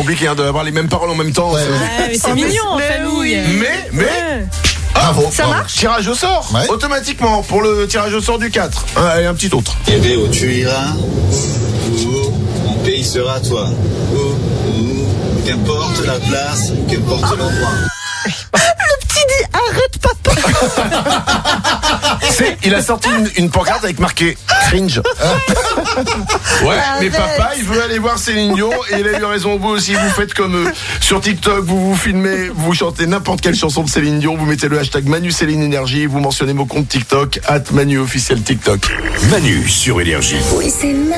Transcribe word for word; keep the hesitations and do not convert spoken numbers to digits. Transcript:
compliqué hein, d'avoir les mêmes paroles en même temps. Ouais, c'est... ouais. Ah, mais c'est mignon en mais famille. Mais, mais, Ouais. ah, Bravo. Ça bravo. marche tirage au sort, Ouais. automatiquement, pour le tirage au sort du quatre. Ah, et un petit autre. Irai où tu iras, où, où, mon pays sera à toi. Où, où, qu'importe la place, qu'importe l'endroit. Petit dit, arrête papa. C'est, il a sorti une, une pancarte avec marqué cringe. Ouais, mais papa, il veut aller voir Céline Dion et il a eu raison. Vous aussi, vous faites comme eux. Sur TikTok, vous vous filmez, vous chantez n'importe quelle chanson de Céline Dion, vous mettez le hashtag Manu Céline Énergie, vous mentionnez mon compte TikTok, at Manu officiel TikTok. Manu sur Énergie. Oui, c'est